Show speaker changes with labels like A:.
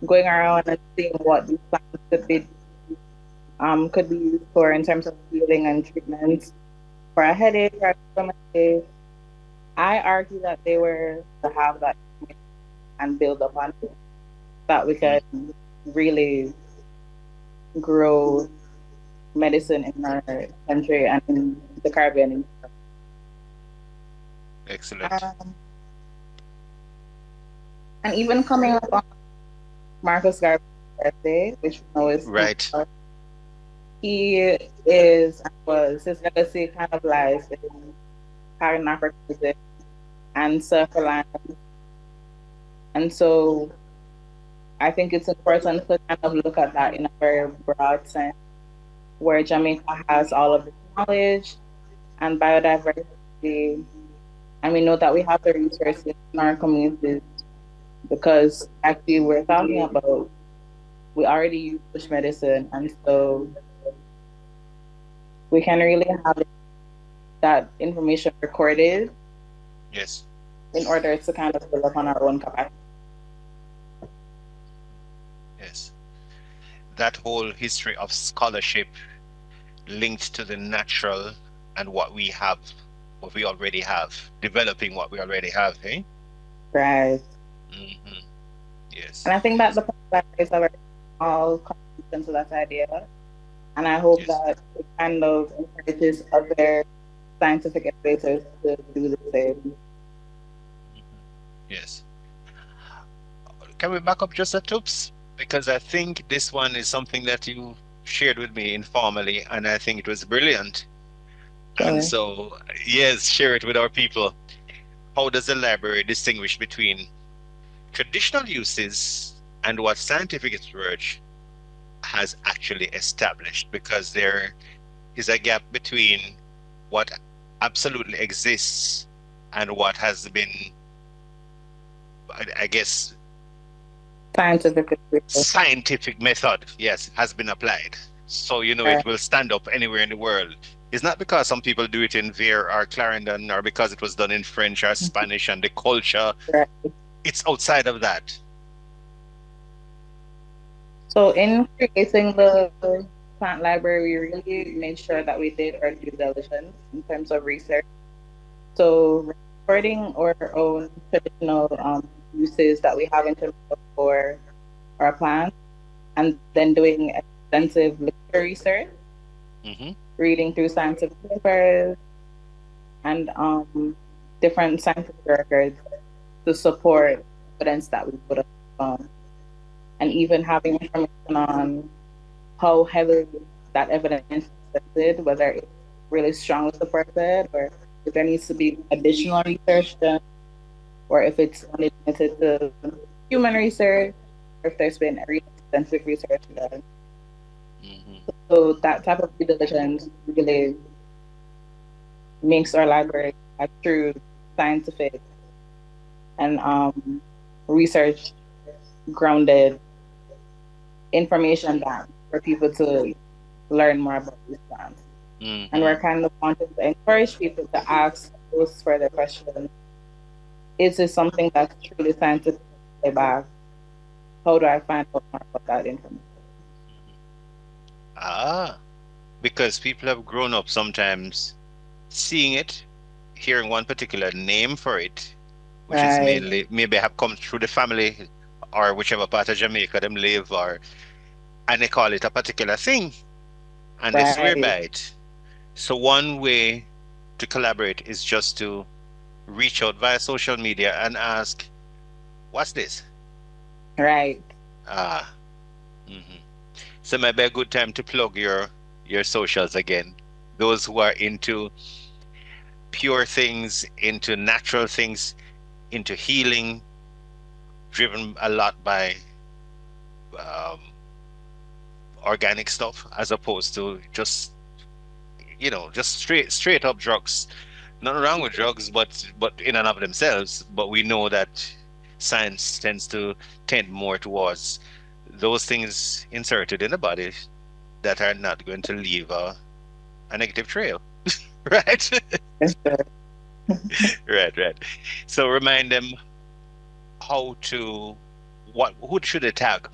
A: going around and seeing what these plants could be used for in terms of healing and treatments for a headache or a stomachache. I argue that they were to have that information and build upon it, that we can
B: Mm.
A: really grow medicine in our country and in the Caribbean.
B: Excellent.
A: Um, and even coming up on Marcus Garvey's birthday, which we know is
B: Right.
A: he is and was his legacy kind of lies in Pan Africanism and self-reliance. And so I think it's important to kind of look at that in a very broad sense, where Jamaica has all of the knowledge and biodiversity, and we know that we have the resources in our communities because actually we're talking about we already use bush medicine, and so we can really have that information recorded
B: Yes.
A: in order to kind of build up on our own capacity.
B: Yes. That whole history of scholarship linked to the natural and what we have, what we already have, developing what we already have, eh?
A: Right.
B: Hmm.
A: And
B: Yes.
A: I think that the podcast is a very small contribution to that idea. And I hope
B: Yes.
A: that it kind of encourages other scientific educators to do the same.
B: Mhm. Yes. Can we back up just a toops? Because I think this one is something that you shared with me informally, and I think it was brilliant. And
A: So,
B: so, yes, share it with our people. How does the library distinguish between traditional uses and what scientific research has actually established? Because there is a gap between what absolutely exists and what has been, I guess,
A: scientific research.
B: scientific method, yes, has been applied. So, it
A: Right.
B: will stand up anywhere in the world. It's not because some people do it in Vere or Clarendon or because it was done in French or Spanish and the culture.
A: Right.
B: It's outside of that.
A: So in creating the plant library, we really made sure that we did our due diligence in terms of research. So recording our own traditional uses that we have in terms of for our plants, and then doing extensive literature research,
B: Hmm.
A: reading through scientific papers and different scientific records to support evidence that we put up, and even having information on how heavily that evidence is tested, whether it's really strongly supported or if there needs to be additional research done, or if it's only limited to human research, or if there's been really extensive research done.
B: Hmm.
A: So that type of due diligence really makes our library a true scientific and research grounded information bank for people to learn more about these plants. And
B: Hmm.
A: we're kind of wanting to encourage people to ask those further questions. Is this something that's truly scientifically backed? How do I find out more about that information?
B: Ah, because people have grown up sometimes seeing it, hearing one particular name for it, which is
A: Right.
B: mainly maybe have come through the family or whichever part of Jamaica them live, or and they call it a particular thing and they swear
A: Right.
B: by it. So one way to collaborate is just to reach out via social media and ask, "What's this?"
A: Right.
B: Ah, hmm. So maybe a good time to plug your socials again. Those who are into pure things, into natural things, into healing, driven a lot by um, organic stuff, as opposed to just straight up drugs. Nothing wrong with drugs, but in and of themselves. But we know that science tends to tend more towards those things inserted in the body that are not going to leave a negative trail, right?
A: Yes, sir.
B: Right, right. So remind them how to what who should they tag